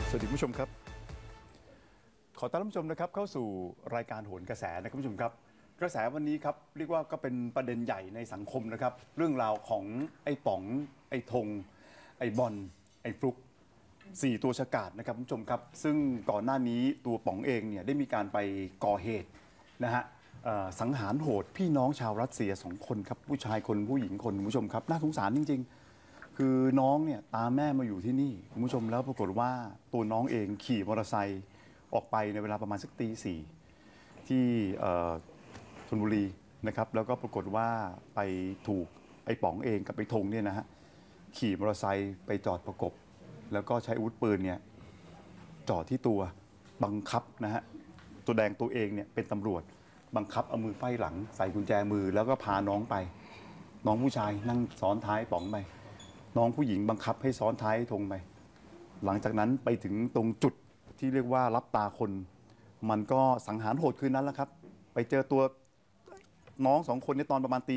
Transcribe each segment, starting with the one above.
สวัสดีคุณผู้ชมครับขอต้อนรับผู้ชมนะครับเข้าสู่รายการโหนกระแสนะครับคุณผู้ชมครับกระแสวันนี้ครับเรียกว่าก็เป็นประเด็นใหญ่ในสังคมนะครับเรื่องราวของไอ้ป๋องไอ้ธงไอ้บอลไอ้ฟลุก4ตัวฉกาจนะครับคุณผู้ชมครับซึ่งก่อนหน้านี้ตัวป๋องเองเนี่ยได้มีการไปก่อเหตุนะฮะสังหารโหดพี่น้องชาวรัสเซีย2คนครับผู้ชายคนผู้หญิงคนคุณผู้ชมครับน่าสงสารจริงๆคือน้องเนี่ยตามแม่มาอยู่ที่นี่คุณผู้ชมแล้วปรากฏว่าตัวน้องเองขี่มอเตอร์ไซค์ออกไปในเวลาประมาณสักตี 4ที่ชลบุรีนะครับแล้วก็ปรากฏว่าไปถูกไอ้ป๋องเองกับไอ้ธงเนี่ยนะฮะขี่มอเตอร์ไซค์ไปจอดประกบแล้วก็ใช้อาวุธปืนเนี่ยจ่อที่ตัวบังคับนะฮะตัวแดงตัวเองเนี่ยเป็นตำรวจบังคับเอามือไฟ่หลังใส่กุญแจมือแล้วก็พาน้องไปน้องผู้ชายนั่งซ้อนท้ายป๋องไปน้องผู้หญิงบังคับให้ซ้อนท้ายธงไปหลังจากนั้นไปถึงตรงจุดที่เรียกว่ารับตาคนมันก็สังหารโหดคืนนั้นแล้วครับไปเจอตัวน้อง2คนในตอนประมาณตี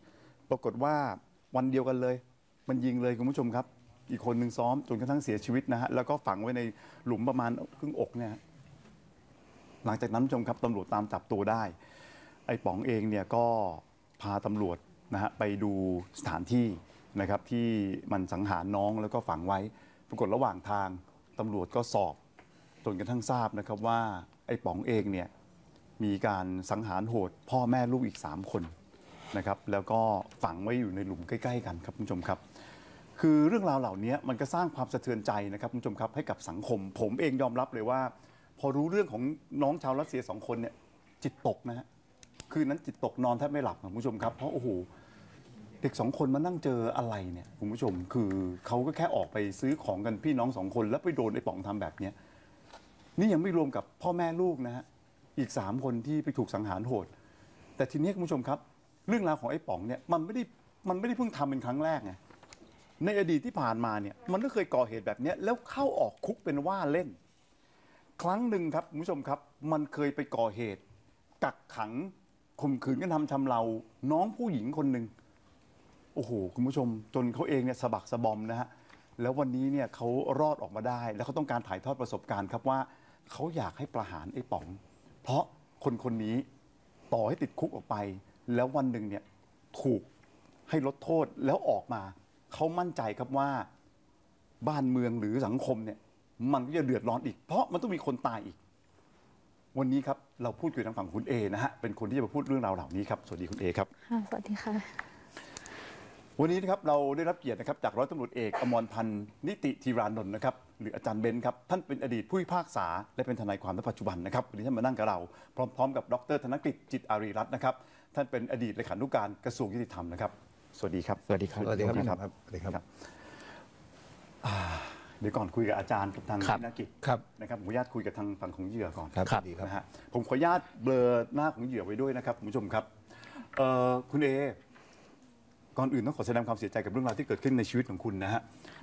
4ปรากฏว่าวันเดียวกันเลยมันยิงเลยคุณผู้ชมครับอีกคนหนึ่งซ้อมจนกระทั่งเสียชีวิตนะฮะแล้วก็ฝังไว้ในหลุมประมาณครึ่งอกเนี่ยหลังจากนั้นผู้ชมครับตำรวจตามจับตัวได้ไอ้ป๋องเองเนี่ยก็พาตำรวจนะฮะไปดูสถานที่นะครับที่มันสังหารน้องแล้วก็ฝังไว้ปรากฏระหว่างทางตำรวจก็สอบจนกระทั่งทราบนะครับว่าไอ้ป๋องเองเนี่ยมีการสังหารโหดพ่อแม่ลูกอีก3คนนะครับแล้วก็ฝังไว้อยู่ในหลุมใกล้ๆกันครับคุณผู้ชมครับคือเรื่องราวเหล่านี้มันก็สร้างความสะเทือนใจนะครับคุณผู้ชมครับให้กับสังคมผมเองยอมรับเลยว่าพอรู้เรื่องของน้องชาวรัสเซีย2คนเนี่ยจิตตกนะฮะคืนนั้นจิตตกนอนแทบไม่หลับคุณผู้ชมครับเพราะโอ้โหเด็ก2คนมานั่งเจออะไรเนี่ยคุณผู้ชมคือเขาก็แค่ออกไปซื้อของกันพี่น้อง2คนแล้วไปโดนไอ้ป๋องทำแบบเนี้ยนี่ยังไม่รวมกับพ่อแม่ลูกนะฮะอีก3คนที่ไปถูกสังหารโหดแต่ทีนี้คุณผู้ชมครับเรื่องราวของไอ้ป๋องเนี่ยมันไม่ได้เพิ่งทำเป็นครั้งแรกไงในอดีตที่ผ่านมาเนี่ยมันก็เคยก่อเหตุแบบนี้แล้วเข้าออกคุกเป็นว่าเล่นครั้งหนึ่งครับคุณผู้ชมครับมันเคยไปก่อเหตุกักขังข่มขืนกระทำชำเราน้องผู้หญิงคนหนึ่งโอ้โหคุณผู้ชมจนเขาเองเนี่ยสะบักสะบอมนะฮะแล้ววันนี้เนี่ยเขารอดออกมาได้แล้วเขาต้องการถ่ายทอดประสบการณ์ครับว่าเขาอยากให้ประหารไอ้ป๋องเพราะคนคนนี้ต่อให้ติดคุกออกไปแล้ววันหนึ่งเนี่ยถูกให้ลดโทษแล้วออกมาเขามั่นใจครับว่าบ้านเมืองหรือสังคมเนี่ยมันก็จะเดือดร้อนอีกเพราะมันต้องมีคนตายอีกวันนี้ครับเราพูดคุยทางฝั่งคุณเอนะฮะเป็นคนที่จะมาพูดเรื่องราวเหล่านี้ครับสวัสดีคุณเอครับสวัสดีค่ะวันนี้นะครับเราได้รับเกียรตินะครับจากร้อยตำรวจเอกอมรพันธ์นิติธีรานนท์นะครับหรืออาจารย์เบนซ์ครับท่านเป็นอดีตผู้พิพากษาและเป็นทนายความในปัจจุบันนะครับวันนี้ท่านมานั่งกับเราพร้อมกับดร.ธนกฤษจิตอารีรัตน์นะครับท่านเป็นอดีตเลขานุการกระทรวงยุติธรรมนะครับสวัสดีครับสวัสดีครับสวัสดีครับสวัสดีครับเดี๋ยวก่อนคุยกับอาจารย์กับทางธนกฤษนะครับผมขออนุญาตคุยกับทางฝั่งของเหยื่อก่อนครับนะฮะผมขออนุญาตเบลอหน้าของเหยื่อไว้ด้วยนะครับคุณผู้ชมครับคุณเอก่อนอื่นต้องขอแสดงความเสียใจกับเรื่องราวที่เกิดขึ้นในชีวิตของคุณนะฮะ